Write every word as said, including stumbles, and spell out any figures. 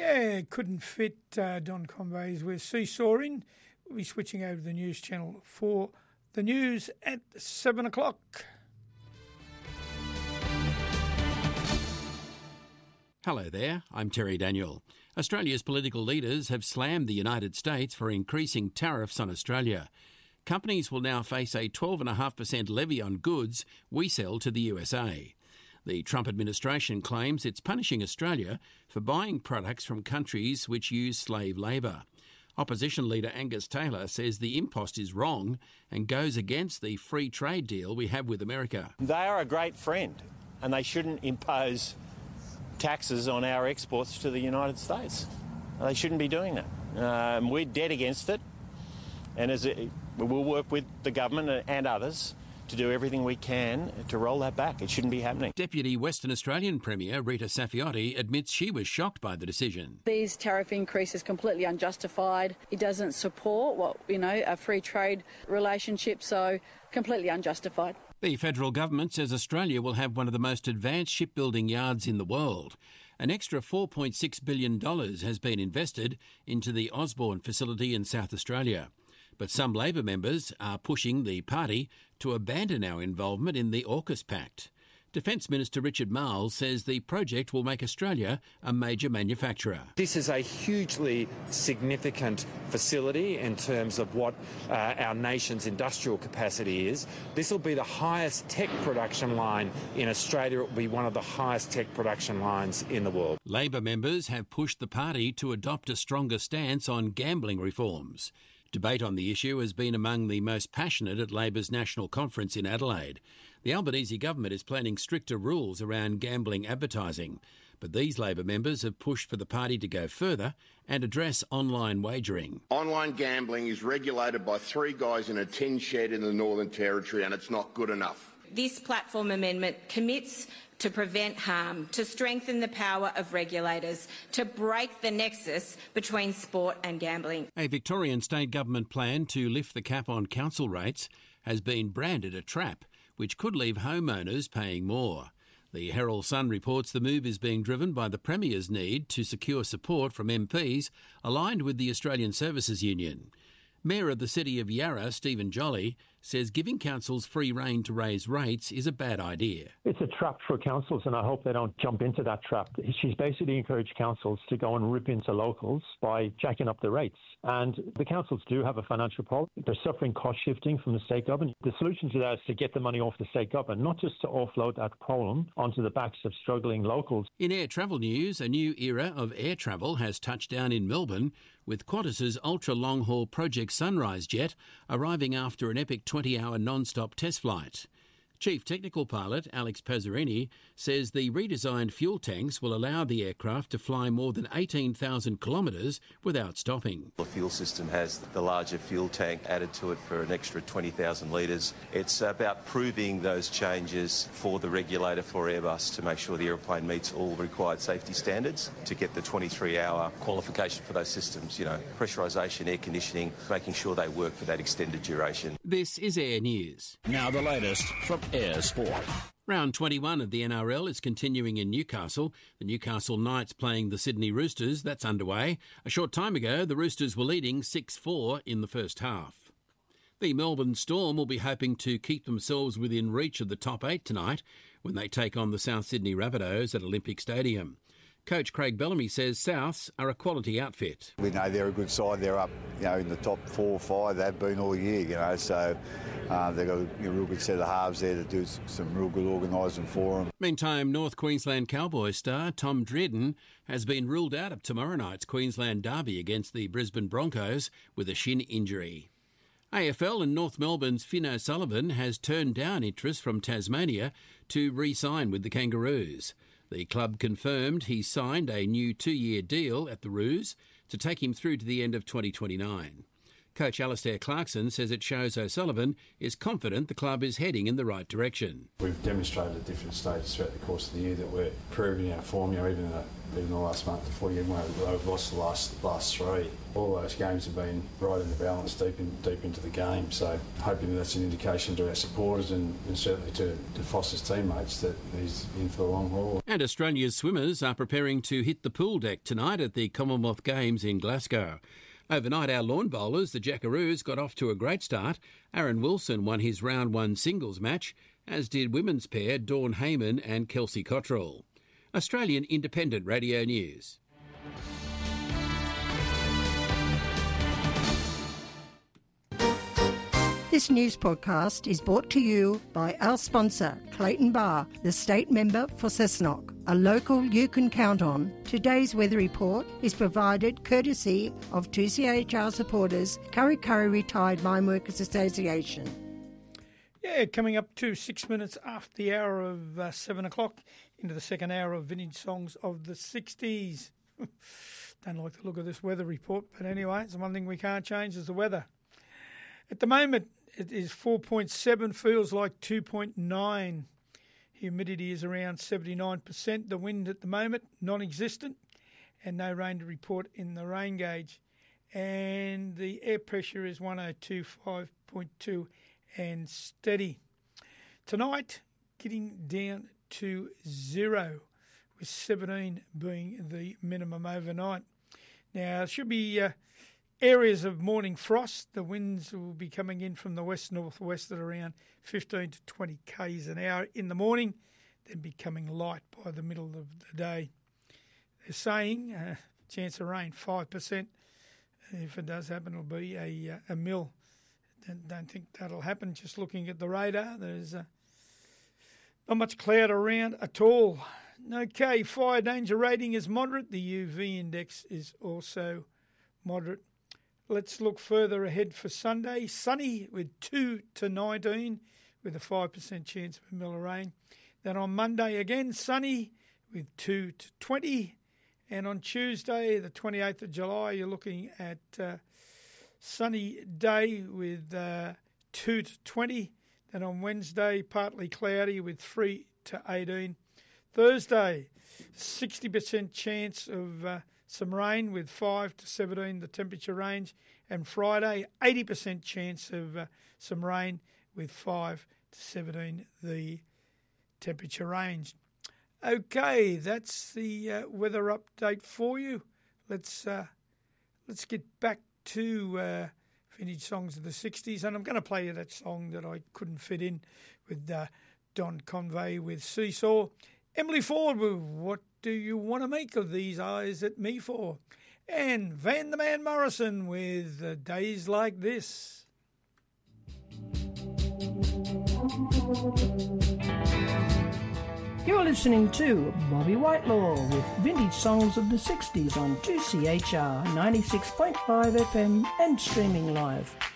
Yeah, couldn't fit uh, Don Conways. We're seesawing. We'll be switching over to the news channel for the news at seven o'clock. Hello there, I'm Terry Daniel. Australia's political leaders have slammed the United States for increasing tariffs on Australia. Companies will now face a twelve point five percent levy on goods we sell to the U S A. The Trump administration claims it's punishing Australia for buying products from countries which use slave labour. Opposition leader Angus Taylor says the impost is wrong and goes against the free trade deal we have with America. They are a great friend and they shouldn't impose taxes on our exports to the United States. They shouldn't be doing that. Um, we're dead against it, and as it, we'll work with the government and others to do everything we can to roll that back. It shouldn't be happening. Deputy Western Australian Premier Rita Saffioti admits she was shocked by the decision. These tariff increases completely unjustified. It doesn't support what, you know, a free trade relationship, so completely unjustified. The federal government says Australia will have one of the most advanced shipbuilding yards in the world. An extra four point six billion dollars has been invested into the Osborne facility in South Australia. But some Labor members are pushing the party to abandon our involvement in the AUKUS Pact. Defence Minister Richard Marles says the project will make Australia a major manufacturer. This is a hugely significant facility in terms of what uh, our nation's industrial capacity is. This will be the highest tech production line in Australia. It will be one of the highest tech production lines in the world. Labor members have pushed the party to adopt a stronger stance on gambling reforms. Debate on the issue has been among the most passionate at Labor's National Conference in Adelaide. The Albanese government is planning stricter rules around gambling advertising, but these Labor members have pushed for the party to go further and address online wagering. Online gambling is regulated by three guys in a tin shed in the Northern Territory, and it's not good enough. This platform amendment commits to prevent harm, to strengthen the power of regulators, to break the nexus between sport and gambling. A Victorian state government plan to lift the cap on council rates has been branded a trap, which could leave homeowners paying more. The Herald Sun reports the move is being driven by the Premier's need to secure support from M Ps aligned with the Australian Services Union. Mayor of the City of Yarra, Stephen Jolly, says giving councils free rein to raise rates is a bad idea. It's a trap for councils, and I hope they don't jump into that trap. She's basically encouraged councils to go and rip into locals by jacking up the rates. And the councils do have a financial problem. They're suffering cost shifting from the state government. The solution to that is to get the money off the state government, not just to offload that problem onto the backs of struggling locals. In air travel news, a new era of air travel has touched down in Melbourne, with Qantas's ultra-long-haul Project Sunrise jet arriving after an epic twenty-hour non-stop test flight. Chief Technical Pilot Alex Pazzarini says the redesigned fuel tanks will allow the aircraft to fly more than eighteen thousand kilometres without stopping. The fuel system has the larger fuel tank added to it for an extra twenty thousand litres. It's about proving those changes for the regulator for Airbus to make sure the aeroplane meets all required safety standards to get the twenty-three hour qualification for those systems, you know, pressurisation, air conditioning, making sure they work for that extended duration. This is Air News. Now the latest from Air Sport. Round twenty-one of the N R L is continuing in Newcastle. The Newcastle Knights playing the Sydney Roosters. That's underway. A short time ago, the Roosters were leading six four in the first half. The Melbourne Storm will be hoping to keep themselves within reach of the top eight tonight when they take on the South Sydney Rabbitohs at Olympic Stadium. Coach Craig Bellamy says Souths are a quality outfit. We know they're a good side. They're up, you know, in the top four or five. They've been all year, you know. So uh, they've got a you know, real good set of halves there to do some real good organising for them. Meantime, North Queensland Cowboys star Tom Drearden has been ruled out of tomorrow night's Queensland derby against the Brisbane Broncos with a shin injury. A F L and North Melbourne's Finn O'Sullivan has turned down interest from Tasmania to re-sign with the Kangaroos. The club confirmed he signed a new two-year deal at the Roos to take him through to the end of twenty twenty-nine. Coach Alistair Clarkson says it shows O'Sullivan is confident the club is heading in the right direction. We've demonstrated at different stages throughout the course of the year that we're improving our form, you know, even the, even the last month before you we've lost the last last three. All those games have been right in the balance, deep in, deep into the game. So hoping that's an indication to our supporters and, and certainly to, to Foster's teammates that he's in for the long haul. And Australia's swimmers are preparing to hit the pool deck tonight at the Commonwealth Games in Glasgow. Overnight, our lawn bowlers, the Jackaroos, got off to a great start. Aaron Wilson won his round one singles match, as did women's pair Dawn Heyman and Kelsey Cottrell. Australian Independent Radio News. This news podcast is brought to you by our sponsor, Clayton Bar, the state member for Cessnock, a local you can count on. Today's weather report is provided courtesy of two C H R supporters, Curry Curry Retired Mine Workers Association. Yeah, coming up to six minutes after the hour of uh, seven o'clock into the second hour of Vintage Songs of the sixties. Don't like the look of this weather report, but anyway, it's the one thing we can't change is the weather. At the moment, it is four point seven, feels like two point nine. Humidity is around seventy-nine percent. The wind at the moment, non-existent, and no rain to report in the rain gauge. And the air pressure is one oh two five point two and steady. Tonight, getting down to zero, with seventeen being the minimum overnight. Now, it should be uh, areas of morning frost. The winds will be coming in from the west-northwest at around fifteen to twenty kays an hour in the morning, then becoming light by the middle of the day. They're saying uh, chance of rain, five percent. If it does happen, it'll be a, a mil. Don't, don't think that'll happen. Just looking at the radar, there's uh, not much cloud around at all. Okay, fire danger rating is moderate. The U V index is also moderate. Let's look further ahead for Sunday. Sunny with two to nineteen with a five percent chance of a mil of rain. Then on Monday again, sunny with two to twenty. And on Tuesday, the twenty-eighth of July, you're looking at uh, sunny day with uh, two to twenty. Then on Wednesday, partly cloudy with three to eighteen. Thursday, sixty percent chance of uh, some rain with five to seventeen, the temperature range. And Friday, eighty percent chance of uh, some rain with five to seventeen, the temperature range. Okay, that's the uh, weather update for you. Let's uh, let's get back to uh, vintage songs of the sixties, and I'm going to play you that song that I couldn't fit in with uh, Don Conway with Seesaw. Emily Ford with What Do You Want to Make of These Eyes at Me For? And Van the Man Morrison with uh, Days Like This. You're listening to Bobby Whitelaw with Vintage Songs of the sixties on two C H R ninety-six point five F M and streaming live.